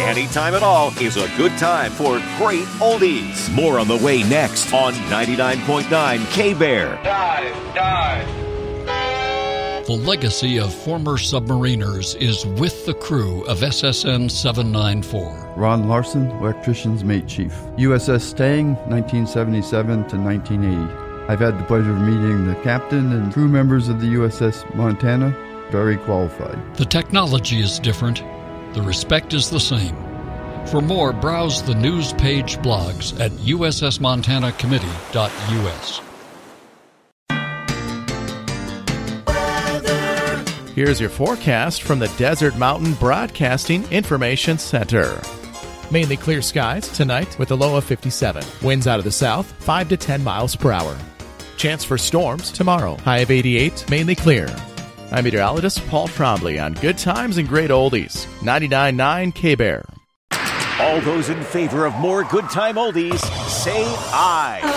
Anytime at all is a good time for great oldies. More on the way next on 99.9 K-Bear. Dive. The legacy of former submariners is with the crew of SSN 794. Ron Larson, Electrician's Mate Chief. USS Stang, 1977 to 1980. I've had the pleasure of meeting the captain and crew members of the USS Montana. Very qualified. The technology is different. The respect is the same. For more, browse the news page blogs at ussmontanacommittee.us. Here's your forecast from the Desert Mountain Broadcasting Information Center. Mainly clear skies tonight with a low of 57. Winds out of the south, 5 to 10 miles per hour. Chance for storms tomorrow, high of 88, mainly clear. I'm meteorologist Paul Trombley on Good Times and Great Oldies, 99.9 K-Bear. All those in favor of more good time oldies, say aye.